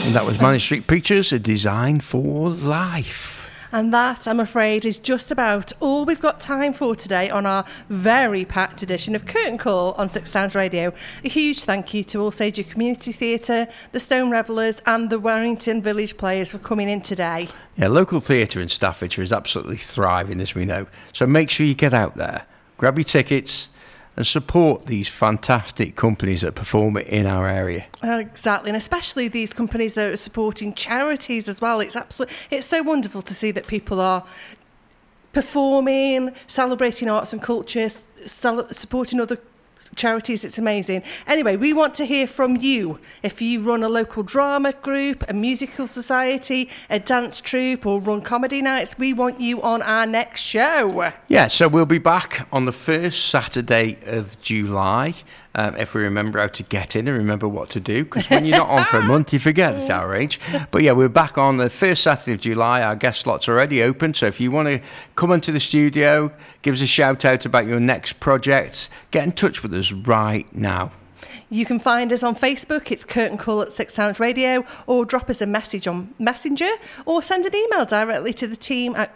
And that was Manning Street Preachers, A Design for Life. And that, I'm afraid, is just about all we've got time for today on our very packed edition of Curtain Call on Six Sounds Radio. A huge thank you to All Sager Community Theatre, the Stone Revellers and the Warrington Village Players for coming in today. Yeah, local theatre in Staffordshire is absolutely thriving, as we know. So make sure you get out there, grab your tickets and support these fantastic companies that perform in our area. Exactly, and especially these companies that are supporting charities as well. It's so wonderful to see that people are performing, celebrating arts and culture, supporting other charities. It's amazing. Anyway, we want to hear from you. If you run a local drama group, a musical society, a dance troupe, or run comedy nights, we want you on our next show. Yeah, so we'll be back on the first Saturday of July. If we remember how to get in and remember what to do, because when you're not on for a month, you forget at our age. But yeah, we're back on the first Saturday of July. Our guest slots are already open, so if you want to come into the studio, give us a shout out about your next project, get in touch with us right now. You can find us on Facebook, it's Curtain Call at Six Sounds Radio, or drop us a message on Messenger, or send an email directly to the team at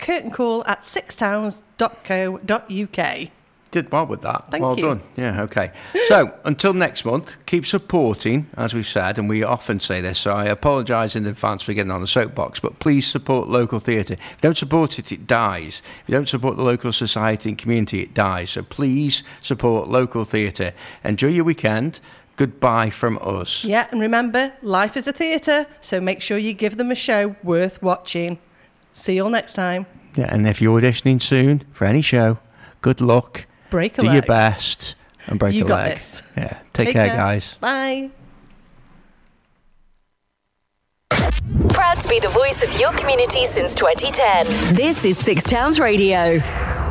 curtaincall@sixtowns.co.uk. Did well with that. Thank well you. Done. Yeah, okay. So, until next month, keep supporting, as we've said, and we often say this, so I apologise in advance for getting on the soapbox, but please support local theatre. If you don't support it, it dies. If you don't support the local society and community, it dies. So please support local theatre. Enjoy your weekend. Goodbye from us. Yeah, and remember, life is a theatre, so make sure you give them a show worth watching. See you all next time. Yeah, and if you're auditioning soon for any show, good luck. Break a leg. Do your best and break a leg. You got this. Yeah. Take care, guys. Bye. Proud to be the voice of your community since 2010. This is Six Towns Radio.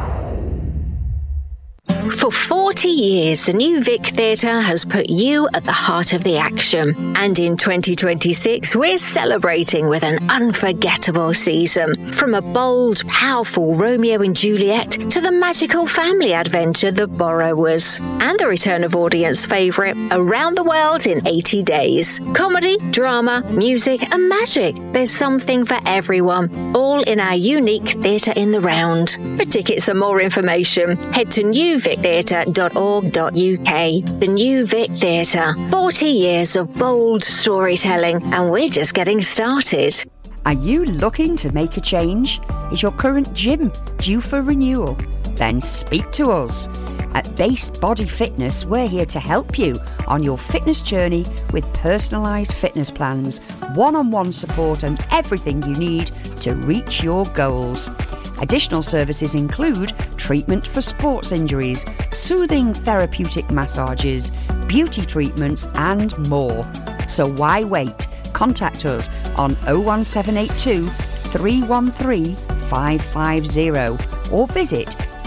For 40 years, the New Vic Theatre has put you at the heart of the action. And in 2026, we're celebrating with an unforgettable season. From a bold, powerful Romeo and Juliet to the magical family adventure The Borrowers. And the return of audience favourite, Around the World in 80 Days. Comedy, drama, music and magic. There's something for everyone, all in our unique Theatre in the Round. For tickets and more information, head to newvictheatre.org.uk. The New Vic Theatre. 40 years of bold storytelling, and we're just getting started. Are you looking to make a change? Is your current gym due for renewal? Then speak to us. At Base Body Fitness, we're here to help you on your fitness journey with personalised fitness plans, one-on-one support and everything you need to reach your goals. Additional services include treatment for sports injuries, soothing therapeutic massages, beauty treatments and more. So why wait? Contact us on 01782 313 550 or visit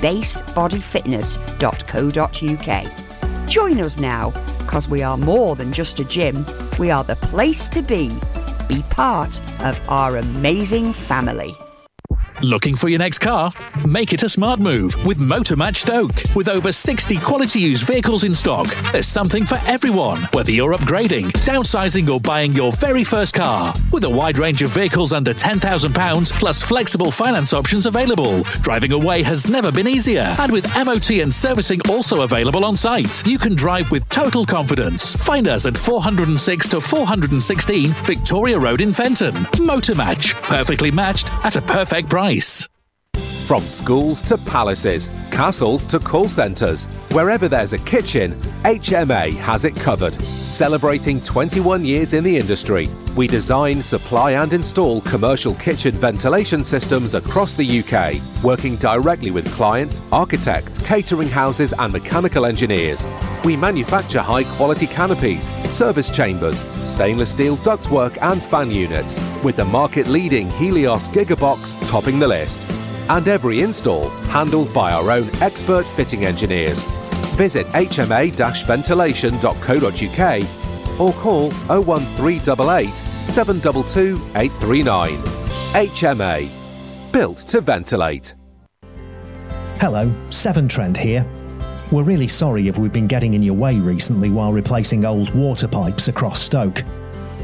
basebodyfitness.co.uk. Join us now, because we are more than just a gym. We are the place to be. Be part of our amazing family. Looking for your next car? Make it a smart move with Motormatch Stoke. With over 60 quality used vehicles in stock, there's something for everyone, whether you're upgrading, downsizing or buying your very first car. With a wide range of vehicles under £10,000 plus flexible finance options available, driving away has never been easier. And with MOT and servicing also available on site, you can drive with total confidence. Find us at 406 to 416 Victoria Road in Fenton. Motormatch, perfectly matched at a perfect price. From schools to palaces, castles to call centres, wherever there's a kitchen, HMA has it covered. Celebrating 21 years in the industry, we design, supply and install commercial kitchen ventilation systems across the UK, working directly with clients, architects, catering houses and mechanical engineers. We manufacture high-quality canopies, service chambers, stainless steel ductwork and fan units, with the market-leading Helios Gigabox topping the list. And every install handled by our own expert fitting engineers. Visit hma-ventilation.co.uk or call 01388 722 839. HMA. Built to ventilate. Hello, Severn Trent here. We're really sorry if we've been getting in your way recently while replacing old water pipes across Stoke.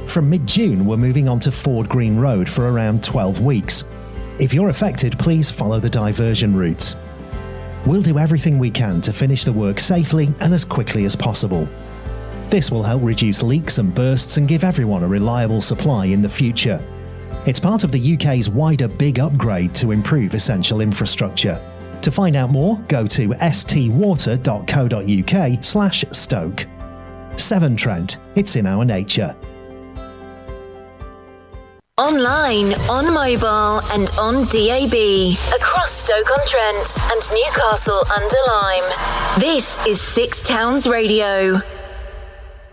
from mid-June we're moving on to Ford Green Road for around 12 weeks. If you're affected, please follow the diversion routes. We'll do everything we can to finish the work safely and as quickly as possible. This will help reduce leaks and bursts and give everyone a reliable supply in the future. It's part of the UK's wider big upgrade to improve essential infrastructure. To find out more, go to stwater.co.uk/Stoke. Severn Trent, it's in our nature. Online, on mobile and on DAB. Across Stoke-on-Trent and Newcastle under Lyme. This is Six Towns Radio.